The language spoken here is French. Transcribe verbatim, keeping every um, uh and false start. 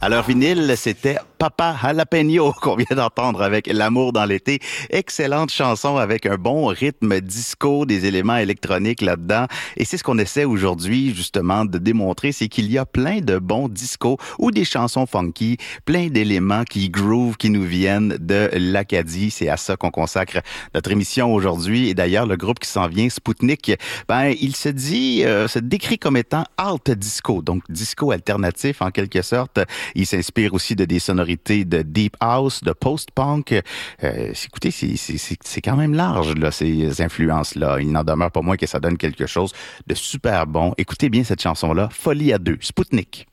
Alors vinyle, c'était Papa Jalapeno qu'on vient d'entendre avec L'amour dans l'été. Excellente chanson avec un bon rythme disco, des éléments électroniques là-dedans. Et c'est ce qu'on essaie aujourd'hui justement de démontrer, c'est qu'il y a plein de bons discos ou des chansons funky, plein d'éléments qui groove, qui nous viennent de l'Acadie. C'est à ça qu'on consacre notre émission aujourd'hui. Et d'ailleurs, le groupe qui s'en vient, Spoutnik, ben il se dit, euh, se décrit comme étant alt disco, donc disco alternatif en quelque sorte. Il s'inspire aussi de des sonorités de deep house, de post-punk. Euh, écoutez, c'est, c'est, c'est, c'est quand même large, là, ces influences-là. Il n'en demeure pas moins que ça donne quelque chose de super bon. Écoutez bien cette chanson-là, Folie à deux, Spoutnik.